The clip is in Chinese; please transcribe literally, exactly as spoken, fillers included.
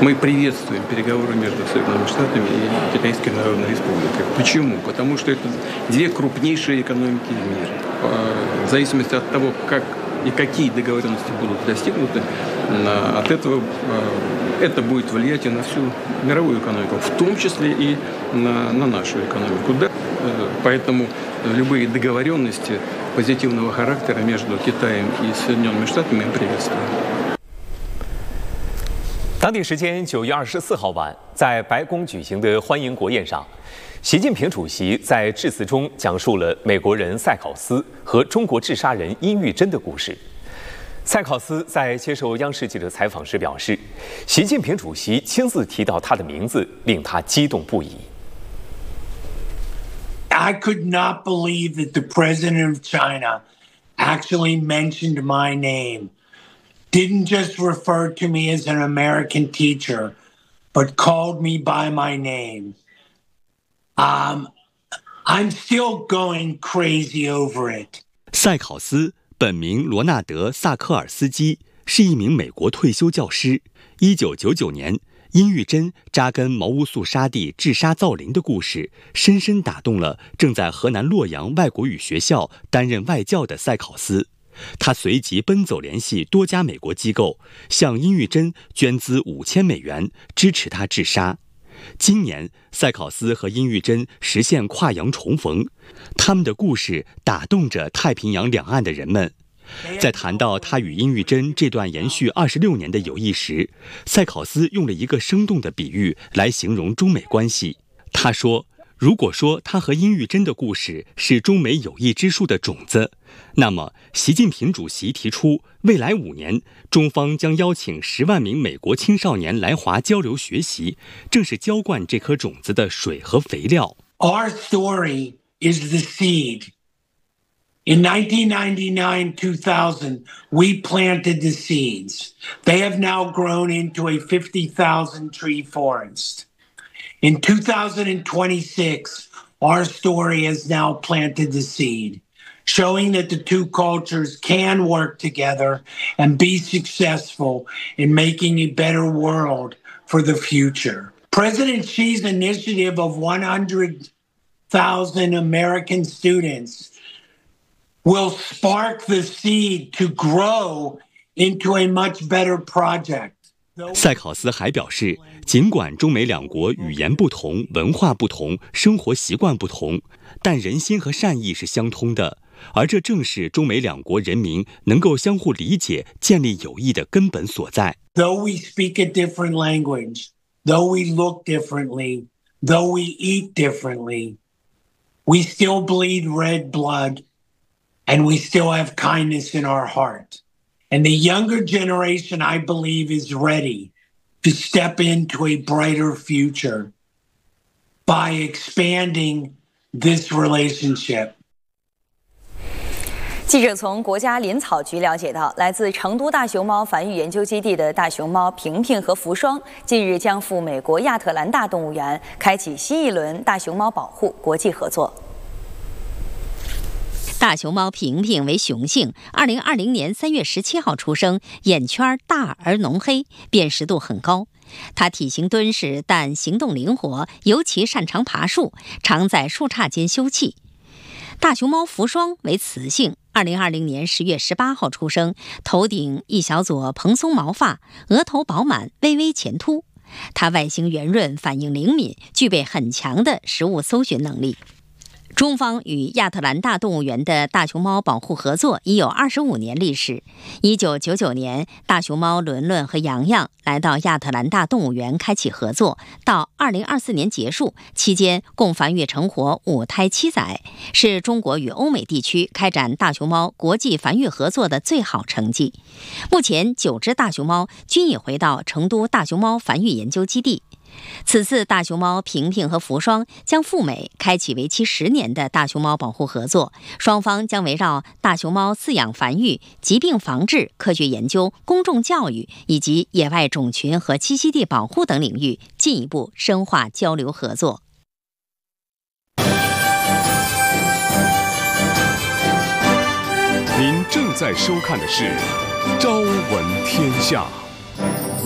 Мы приветствуем переговоры между Соединенными Штатами и Китайской Народной Республикой. Почему? Потому что это две крупнейшие экономики в мире. В зависимости от того, как и какие договоренности будут достигнуты, от этого это будет влиять и на всю мировую экономику, в том числе и на, на нашу экономику. Да? Поэтому любые договоренности позитивного характера между Китаем и Соединенными Штатами мы приветствуем. 当地时间九月二十四号晚，在白宫举行的欢迎国宴上，习近平主席在致辞中讲述了美国人塞考斯和中国治沙人殷玉珍的故事。塞考斯在接受央视记者采访时表示，习近平主席亲自提到他的名字，令他激动不已。 I could not believe that the president of China actually mentioned my name. Didn't just refer to me as an American teacher, but called me by my name. Um, I'm still going crazy over it. 塞考斯本名罗纳德·萨科尔斯基，是一名美国退休教师。一九九九年，殷玉珍扎根毛乌素沙地治沙造林的故事，深深打动了正在河南洛阳外国语学校担任外教的塞考斯。 他随即奔走联系多家美国机构，向殷玉珍捐资五千美元，支持他治沙。今年，塞考斯和殷玉珍实现跨洋重逢，他们的故事打动着太平洋两岸的人们。在谈到他与殷玉珍这段延续二十六年的友谊时，塞考斯用了一个生动的比喻来形容中美关系。他说：“如果说他和殷玉珍的故事是中美友谊之树的种子。” 那么，习近平主席提出，未来五年，中方将邀请十万名美国青少年来华交流学习，正是浇灌这颗种子的水和肥料。 Our story is the seed. In nineteen ninety-nine to two thousand, we planted the seeds. They have now grown into a fifty thousand tree forest. In two thousand twenty-six, our story has now planted the seed, showing that the two cultures can work together and be successful in making a better world for the future. President Xi's initiative of one hundred thousand American students will spark the seed to grow into a much better project. 塞考斯还表示，尽管中美两国语言不同、文化不同、生活习惯不同，但人心和善意是相通的。 而这正是中美两国人民能够相互理解、建立友谊的根本所在。 Though we speak a different language, though we look differently, though we eat differently, we still bleed red blood, and we still have kindness in our heart. And the younger generation, I believe, is ready to step into a brighter future by expanding this relationship. 记者从国家林草局了解到，来自成都大熊猫繁育研究基地的大熊猫平平和福双近日将赴美国亚特兰大动物园，开启新一轮大熊猫保护国际合作。 大熊猫平平为雄性，二零二零年三月十七号出生，眼圈大而浓黑，辨识度很高。它体型敦实，但行动灵活，尤其擅长爬树，常在树杈间休憩。大熊猫福双为雌性。 二零二零年十月十八号出生，头顶一小撮蓬松毛发，额头饱满，微微前凸。它外形圆润，反应灵敏，具备很强的食物搜寻能力。中方与亚特兰大动物园的大熊猫保护合作已有二十五年历史。一九九九年，大熊猫伦伦和洋洋来到亚特兰大动物园开启合作，到二零二四年结束，期间共繁育成活五胎七仔，是中国与欧美地区开展大熊猫国际繁育合作的最好成绩。目前，九只大熊猫均已回到成都大熊猫繁育研究基地。 此次大熊猫平平和福双将赴美开启为期十年的大熊猫保护合作，双方将围绕大熊猫饲养繁育、疾病防治、科学研究、公众教育以及野外种群和栖息地保护等领域进一步深化交流合作。 您正在收看的是《朝闻天下》。